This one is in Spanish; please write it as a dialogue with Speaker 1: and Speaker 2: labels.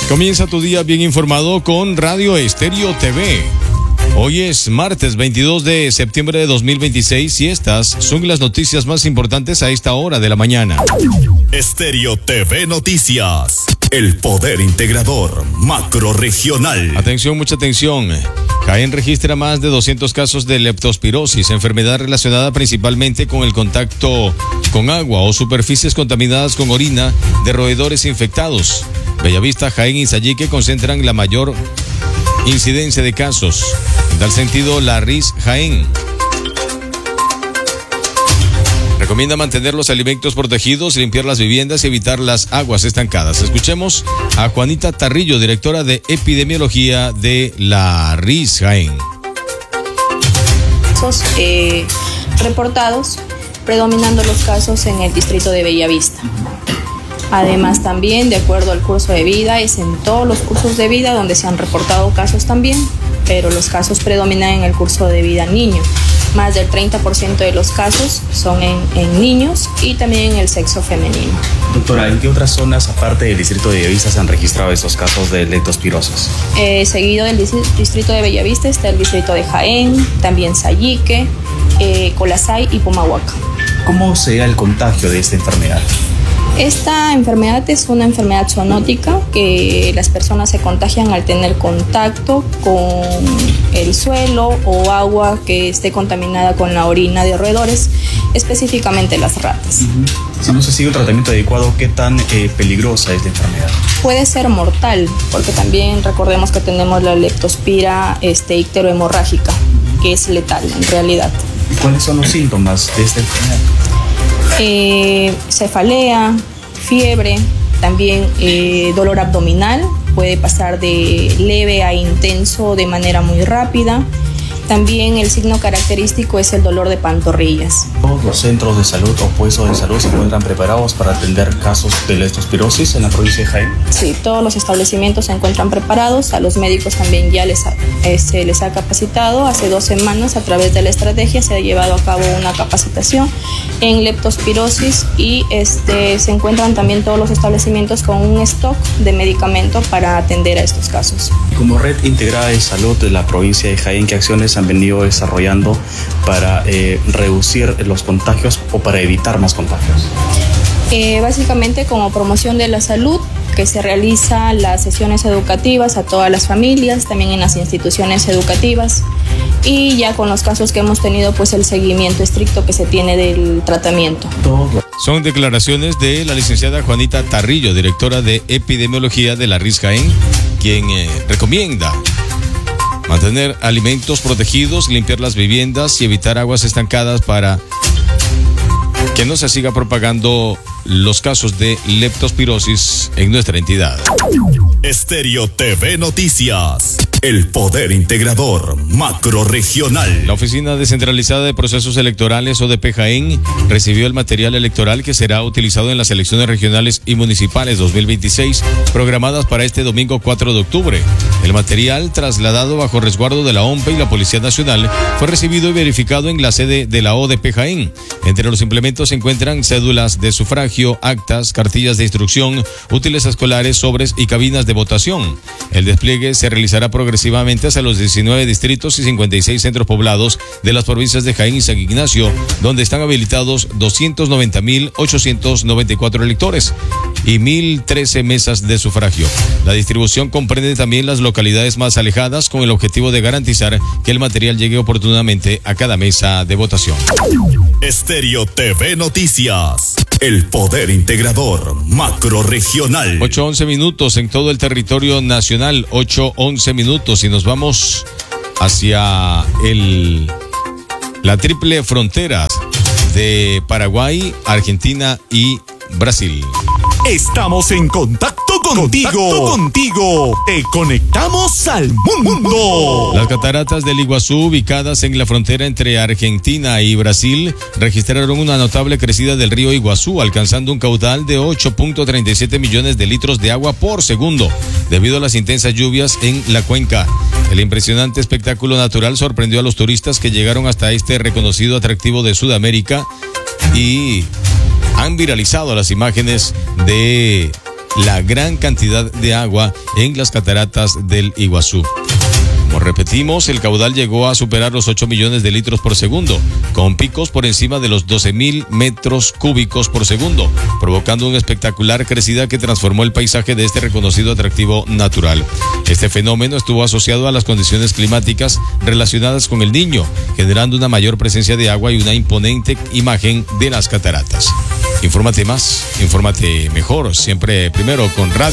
Speaker 1: Comienza tu día bien informado con Radio Estéreo TV. Hoy es martes 22 de septiembre de 2026 y estas son las noticias más importantes a esta hora de la mañana.
Speaker 2: Estéreo TV Noticias. El poder integrador macrorregional.
Speaker 1: Atención, mucha atención. Jaén registra más de 200 casos de leptospirosis, enfermedad relacionada principalmente con el contacto con agua o superficies contaminadas con orina de roedores infectados. Bellavista, Jaén y Sayique concentran la mayor incidencia de casos. En tal sentido, la RIS Jaén recomienda mantener los alimentos protegidos, limpiar las viviendas y evitar las aguas estancadas. Escuchemos a Juanita Tarrillo, directora de epidemiología de la RIS Jaén.
Speaker 3: Reportados, predominando los casos en el distrito de Bellavista. Además, también, de acuerdo al curso de vida, es en todos los cursos de vida donde se han reportado casos también, pero los casos predominan en el curso de vida niño. Más del 30% de los casos son en niños y también en el sexo femenino.
Speaker 4: Doctora, ¿en qué otras zonas, aparte del distrito de Bellavista, se han registrado estos casos de leptospirosis?
Speaker 3: Seguido del distrito de Bellavista está el distrito de Jaén, también Sayique, Colasay y Pumahuaca.
Speaker 4: ¿Cómo se da el contagio de esta enfermedad?
Speaker 3: Esta enfermedad es una enfermedad zoonótica que las personas se contagian al tener contacto con el suelo o agua que esté contaminada con la orina de roedores, específicamente las ratas.
Speaker 4: Si no se sigue un tratamiento adecuado, ¿qué tan peligrosa es la enfermedad?
Speaker 3: Puede ser mortal, porque también recordemos que tenemos la leptospira icterohemorrágica, que es letal en realidad.
Speaker 4: ¿Y cuáles son los síntomas de esta enfermedad?
Speaker 3: Cefalea, fiebre, también dolor abdominal, puede pasar de leve a intenso de manera muy rápida. También el signo característico es el dolor de pantorrillas.
Speaker 4: ¿Todos los centros de salud o puestos de salud se encuentran preparados para atender casos de leptospirosis en la provincia de Jaén?
Speaker 3: Sí, todos los establecimientos se encuentran preparados. A los médicos también ya se les ha capacitado. Hace 2 semanas, a través de la estrategia, se ha llevado a cabo una capacitación en leptospirosis y se encuentran también todos los establecimientos con un stock de medicamento para atender a estos casos.
Speaker 4: Como Red Integrada de Salud de la provincia de Jaén, ¿qué acciones han venido desarrollando para reducir los contagios o para evitar más contagios?
Speaker 3: Básicamente, como promoción de la salud, que se realizan las sesiones educativas a todas las familias, también en las instituciones educativas, y ya con los casos que hemos tenido, pues el seguimiento estricto que se tiene del tratamiento.
Speaker 1: Son declaraciones de la licenciada Juanita Tarrillo, directora de epidemiología de la RIS Jaén, quien recomienda mantener alimentos protegidos, limpiar las viviendas y evitar aguas estancadas para que no se siga propagando los casos de leptospirosis en nuestra entidad.
Speaker 2: Estéreo TV Noticias. El poder integrador macrorregional.
Speaker 1: La Oficina Descentralizada de Procesos Electorales, ODP Jaén, recibió el material electoral que será utilizado en las elecciones regionales y municipales 2026, programadas para este domingo 4 de octubre. El material, trasladado bajo resguardo de la OMPE y la Policía Nacional, fue recibido y verificado en la sede de la ODP Jaén. Entre los implementos se encuentran cédulas de sufragio, actas, cartillas de instrucción, útiles escolares, sobres y cabinas de votación. El despliegue se realizará progresivamente hacia los 19 distritos y 56 centros poblados de las provincias de Jaén y San Ignacio, donde están habilitados 290.894 electores y 1.013 mesas de sufragio. La distribución comprende también las localidades más alejadas, con el objetivo de garantizar que el material llegue oportunamente a cada mesa de votación.
Speaker 2: Estéreo TV Noticias. El poder integrador macrorregional.
Speaker 1: 8:11 minutos en todo el territorio nacional. 8:11 minutos y nos vamos hacia la triple frontera de Paraguay, Argentina y Brasil.
Speaker 2: Estamos en contacto contigo. Te conectamos al mundo.
Speaker 1: Las cataratas del Iguazú, ubicadas en la frontera entre Argentina y Brasil, registraron una notable crecida del río Iguazú, alcanzando un caudal de 8.37 millones de litros de agua por segundo, debido a las intensas lluvias en la cuenca. El impresionante espectáculo natural sorprendió a los turistas que llegaron hasta este reconocido atractivo de Sudamérica y han viralizado las imágenes de la gran cantidad de agua en las cataratas del Iguazú. Como repetimos, el caudal llegó a superar los 8 millones de litros por segundo, con picos por encima de los 12.000 metros cúbicos por segundo, provocando una espectacular crecida que transformó el paisaje de este reconocido atractivo natural. Este fenómeno estuvo asociado a las condiciones climáticas relacionadas con el Niño, generando una mayor presencia de agua y una imponente imagen de las cataratas. Infórmate más, infórmate mejor, siempre primero con Radio